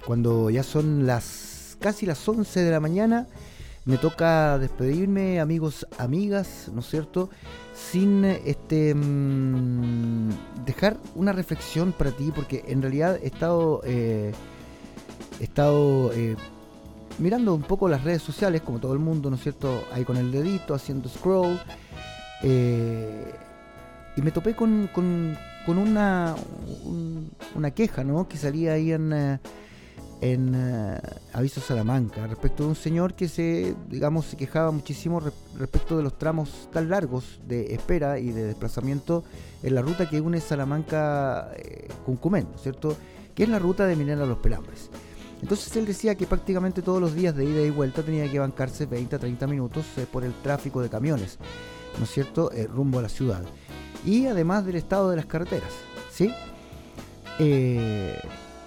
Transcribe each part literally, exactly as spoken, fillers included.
cuando ya son las casi las once de la mañana, me toca despedirme, amigos, amigas, ¿no es cierto? Sin este mmm, dejar una reflexión para ti, porque en realidad he estado, eh, he estado eh, mirando un poco las redes sociales, como todo el mundo, ¿no es cierto? Ahí con el dedito, haciendo scroll, eh, y me topé con, con, con una, un, una queja, ¿no? Que salía ahí en... Eh, en uh, Aviso Salamanca, respecto de un señor que se, digamos, se quejaba muchísimo re- respecto de los tramos tan largos de espera y de desplazamiento en la ruta que une Salamanca eh, con Cumén, ¿no es cierto? Que es la ruta de Minera a Los Pelambres. Entonces él decía que prácticamente todos los días de ida y vuelta tenía que bancarse veinte a treinta minutos eh, por el tráfico de camiones, ¿no es cierto?, eh, rumbo a la ciudad. Y además del estado de las carreteras, ¿sí? Eh,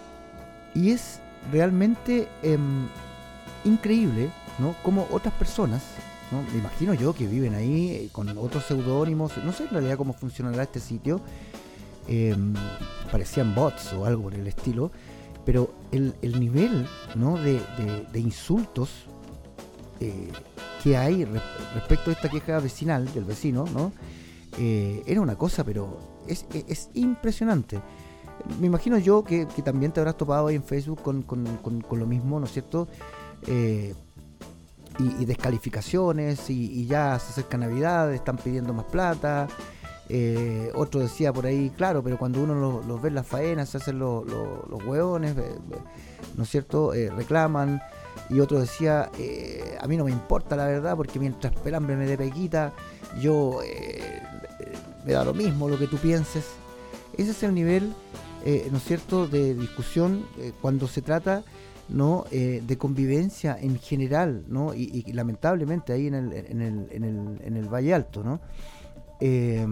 y es realmente eh, increíble, ¿no? Como otras personas, ¿no? Me imagino yo que viven ahí eh, con otros seudónimos, no sé en realidad cómo funcionará este sitio, eh, parecían bots o algo por el estilo, pero el, el nivel, ¿no? de, de, de insultos eh, que hay re- respecto a esta queja vecinal del vecino, ¿no? Eh, era una cosa, pero es, es, es impresionante. Me imagino yo que, que también te habrás topado ahí en Facebook con, con, con, con lo mismo, ¿no es cierto? Eh, y, y descalificaciones, y, y ya se acerca Navidad, están pidiendo más plata. Eh, otro decía por ahí, claro, pero cuando uno los, los ve en las faenas, se hacen los, los, los hueones, eh, ¿no es cierto? Eh, reclaman. Y otro decía, eh, a mí no me importa la verdad, porque mientras Pelambre me dé pequita, yo eh, me da lo mismo lo que tú pienses. Ese es el nivel, eh, ¿no es cierto?, de discusión eh, cuando se trata, ¿no?, eh, de convivencia en general, ¿no? Y, y lamentablemente ahí en el, en el, en el, en el Valle Alto, ¿no? Eh,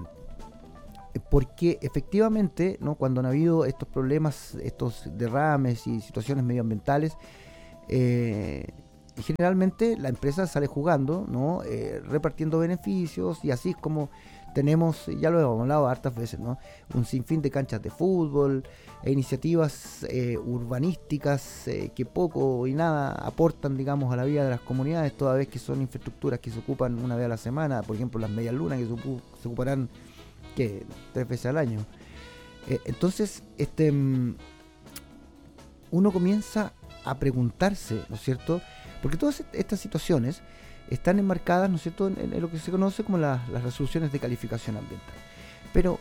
porque efectivamente, ¿no?, cuando han habido estos problemas, estos derrames y situaciones medioambientales, eh, generalmente la empresa sale jugando, ¿no?, eh, repartiendo beneficios, y así es como tenemos, ya lo hemos hablado hartas veces, ¿no?, un sinfín de canchas de fútbol e iniciativas eh, urbanísticas eh, que poco y nada aportan, digamos, a la vida de las comunidades, toda vez que son infraestructuras que se ocupan una vez a la semana, por ejemplo las medias lunas, que se, ocup- se ocuparán ¿qué? tres veces al año. Eh, entonces, este uno comienza a preguntarse, ¿no es cierto?, porque todas estas situaciones están enmarcadas, ¿no es cierto?, en, en lo que se conoce como la, las resoluciones de calificación ambiental. Pero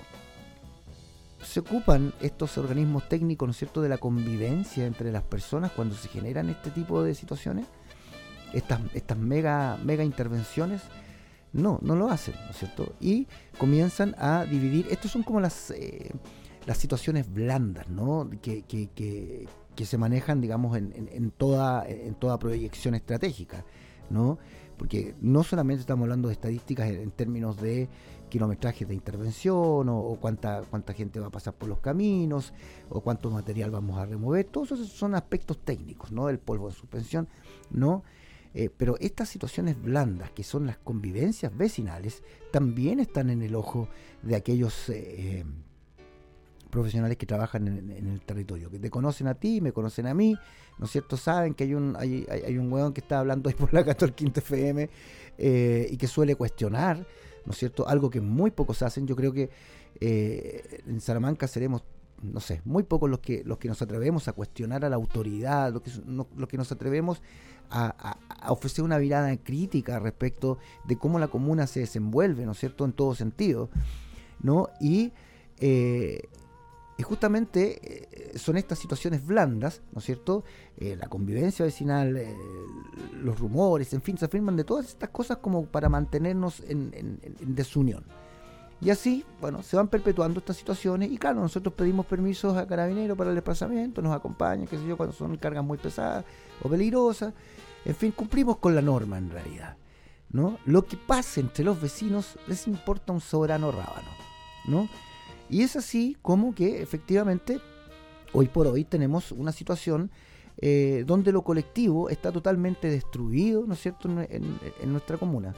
se ocupan estos organismos técnicos, ¿no es cierto?, de la convivencia entre las personas cuando se generan este tipo de situaciones, estas, estas mega, mega intervenciones. No, no lo hacen, ¿no es cierto? Y comienzan a dividir. Estos son como las eh, las situaciones blandas, ¿no?, que, que, que, que se manejan, digamos, en, en, en toda en toda proyección estratégica, ¿no? Porque no solamente estamos hablando de estadísticas en, en términos de kilometrajes de intervención, o, o cuánta cuánta gente va a pasar por los caminos, o cuánto material vamos a remover. Todos esos son aspectos técnicos, ¿no? El polvo en suspensión, ¿no? Eh, pero estas situaciones blandas, que son las convivencias vecinales, también están en el ojo de aquellos eh, profesionales que trabajan en, en el territorio, que te conocen a ti, me conocen a mí, ¿no es cierto? Saben que hay un hay, hay, hay un hueón que está hablando ahí por la catorce F M eh, y que suele cuestionar, ¿no es cierto?, algo que muy pocos hacen. Yo creo que eh, en Salamanca seremos, no sé, muy pocos los que los que nos atrevemos a cuestionar a la autoridad, los que, no, los que nos atrevemos a, a, a ofrecer una mirada crítica respecto de cómo la comuna se desenvuelve, ¿no es cierto?, en todo sentido, ¿no? Y, eh, y justamente eh, son estas situaciones blandas, ¿no es cierto?, eh, la convivencia vecinal, eh, los rumores, en fin, se afirman de todas estas cosas como para mantenernos en, en, en desunión. Y así, bueno, se van perpetuando estas situaciones. Y claro, nosotros pedimos permisos a Carabineros para el desplazamiento, nos acompañan, qué sé yo, cuando son cargas muy pesadas o peligrosas. En fin, cumplimos con la norma en realidad, ¿no? Lo que pase entre los vecinos les importa un soberano rábano, ¿no? Y es así como que efectivamente hoy por hoy tenemos una situación eh, donde lo colectivo está totalmente destruido, ¿no es cierto?, en, en, en nuestra comuna.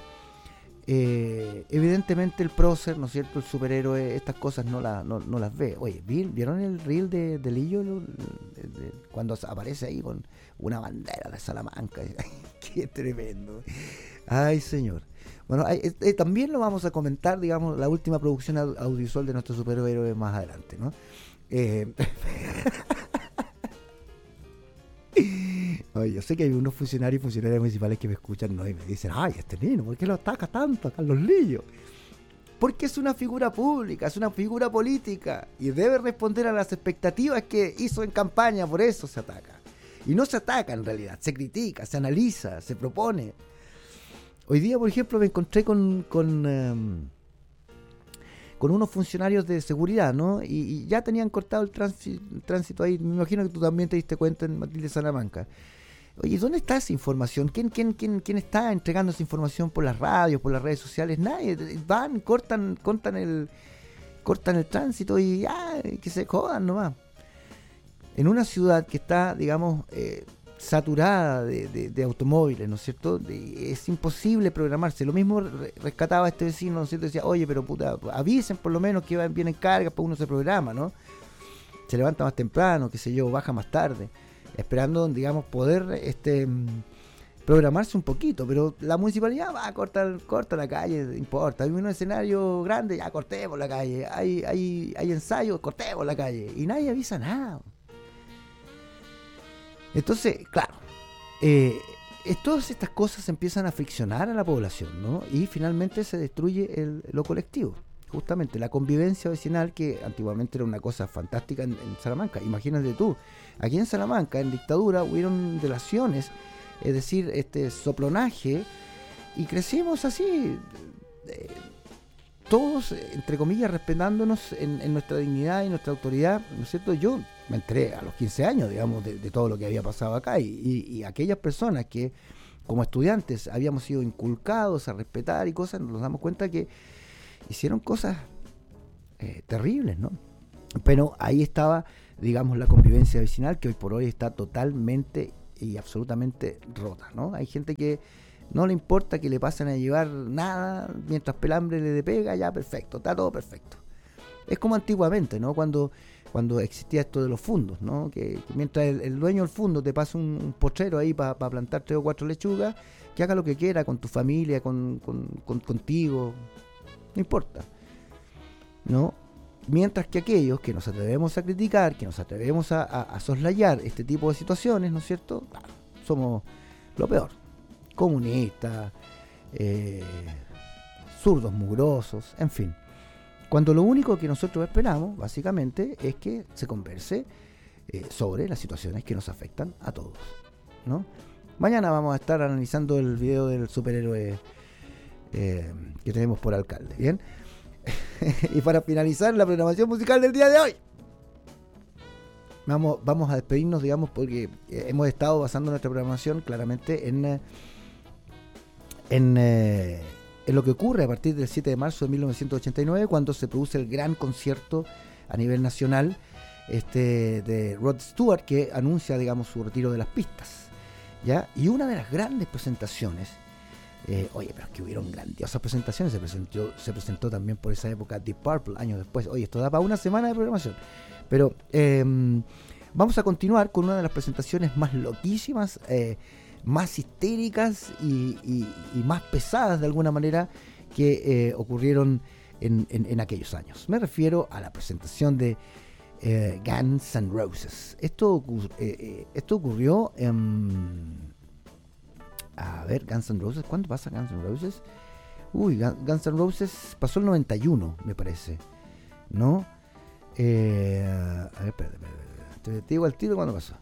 Eh, evidentemente el prócer, ¿no es cierto?, el superhéroe, estas cosas no, la, no, no las ve. Oye, ¿vieron el reel de, de Lillo el, de, cuando aparece ahí con una bandera de Salamanca. Qué tremendo. Ay, señor. Bueno, hay, eh, también lo vamos a comentar, digamos, la última producción audiovisual de nuestro superhéroe más adelante, ¿no? Eh, Oye, yo sé que hay unos funcionarios y funcionarias municipales que me escuchan, ¿no? Y me dicen, ay, este niño, ¿por qué lo ataca tanto a Carlos Lillo? Porque es una figura pública, es una figura política y debe responder a las expectativas que hizo en campaña, por eso se ataca. Y no se ataca en realidad, se critica, se analiza, se propone. Hoy día, por ejemplo, me encontré con con, um, con unos funcionarios de seguridad, ¿no? Y, y ya tenían cortado el tránsito, tránsito ahí. Me imagino que tú también te diste cuenta en Matilde Salamanca. Oye, ¿dónde está esa información? ¿Quién, quién, quién, quién está entregando esa información por las radios, por las redes sociales? Nadie. Van, cortan, cortan el, cortan el tránsito y ah, que se jodan nomás. En una ciudad que está, digamos, eh, saturada de, de, de automóviles, ¿no es cierto? De, es imposible programarse. Lo mismo re- rescataba este vecino, ¿no es cierto? Decía, oye, pero puta, avisen por lo menos que vienen cargas, pues uno se programa, ¿no? Se levanta más temprano, qué sé yo, baja más tarde, esperando, digamos, poder este programarse un poquito, pero la municipalidad va a cortar, corta la calle, no importa, hay un escenario grande, ya cortemos la calle, hay, hay, hay ensayos, cortemos la calle, y nadie avisa nada. Entonces, claro, eh, es, todas estas cosas empiezan a friccionar a la población, ¿no? Y finalmente se destruye el, lo colectivo. Justamente la convivencia vecinal, que antiguamente era una cosa fantástica en, en Salamanca. Imagínate tú, aquí en Salamanca, en dictadura, hubieron delaciones, es decir, este soplonaje, y crecimos así, eh, todos, entre comillas, respetándonos en, en nuestra dignidad y nuestra autoridad, ¿no es cierto? Yo me enteré a los quince años, digamos, de, de todo lo que había pasado acá, y, y, y aquellas personas que, como estudiantes, habíamos sido inculcados a respetar y cosas, nos damos cuenta que hicieron cosas eh, terribles, ¿no? Pero ahí estaba, digamos, la convivencia vecinal, que hoy por hoy está totalmente y absolutamente rota, ¿no? Hay gente que no le importa que le pasen a llevar nada, mientras Pelambre le pega, ya perfecto, está todo perfecto. Es como antiguamente, ¿no? Cuando, cuando existía esto de los fundos, ¿no? Que, que mientras el, el dueño del fundo te pasa un, un potrero ahí para pa plantar tres o cuatro lechugas, que haga lo que quiera con tu familia, con, con, con contigo, no importa, ¿no? Mientras que aquellos que nos atrevemos a criticar, que nos atrevemos a, a, a soslayar este tipo de situaciones, ¿no es cierto? Claro, somos lo peor. Comunistas, eh, zurdos mugrosos, en fin. Cuando lo único que nosotros esperamos, básicamente, es que se converse eh, sobre las situaciones que nos afectan a todos, ¿no? Mañana vamos a estar analizando el video del superhéroe eh, que tenemos por alcalde, ¿bien? Y para finalizar la programación musical del día de hoy, vamos, vamos a despedirnos, digamos, porque hemos estado basando nuestra programación claramente en... En, eh, en lo que ocurre a partir del siete de marzo de mil novecientos ochenta y nueve, cuando se produce el gran concierto a nivel nacional este, de Rod Stewart, que anuncia, digamos, su retiro de las pistas, ¿ya? Y una de las grandes presentaciones, eh, oye, pero es que hubieron grandiosas presentaciones, se presentó, se presentó también por esa época Deep Purple, años después. Oye, esto da para una semana de programación, pero eh, vamos a continuar con una de las presentaciones más loquísimas, eh, más histéricas y, y, y más pesadas de alguna manera que eh, ocurrieron en, en, en aquellos años. Me refiero a la presentación de eh, Guns N' Roses. Esto, eh, eh, esto ocurrió en... A ver, Guns N' Roses, ¿cuándo pasa Guns N' Roses? Uy, Guns N' Roses pasó el noventa y uno, me parece, ¿no? Eh, a ver, espérate, espérate, espérate. Te, te digo al tiro cuándo pasó.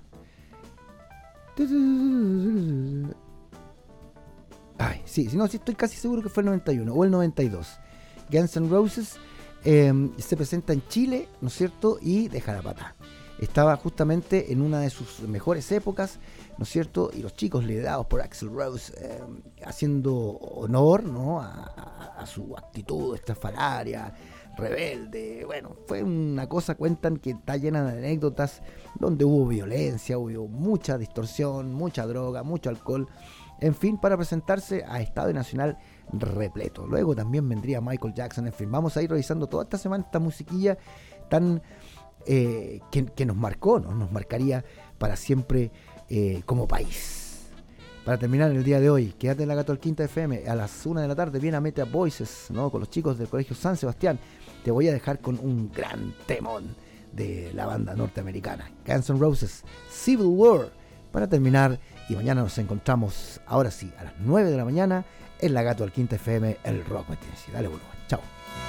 Ay, sí, no, sí, estoy casi seguro que fue el noventa y uno o el noventa y dos. Guns N' Roses eh, se presenta en Chile, ¿no es cierto? Y deja la pata. Estaba justamente en una de sus mejores épocas, ¿no es cierto? Y los chicos liderados por Axl Rose eh, haciendo honor, ¿no? A, a, a su actitud estrafalaria, rebelde. Bueno, fue una cosa, cuentan, que está llena de anécdotas donde hubo violencia, hubo mucha distorsión, mucha droga, mucho alcohol, en fin, para presentarse a Estadio Nacional repleto. Luego también vendría Michael Jackson, en fin, vamos a ir revisando toda esta semana esta musiquilla tan eh, que, que nos marcó, ¿no? Nos marcaría para siempre eh, como país. Para terminar el día de hoy, quédate en la Gato al Quinta F M a las una de la tarde, viene a Meta Voices, ¿no? Con los chicos del Colegio San Sebastián. Te voy a dejar con un gran temón de la banda norteamericana, Guns N' Roses, Civil War. Para terminar, y mañana nos encontramos, ahora sí, a las nueve de la mañana, en la Gato al Quinta F M, el Rock Matinee. Dale volumen. Chao.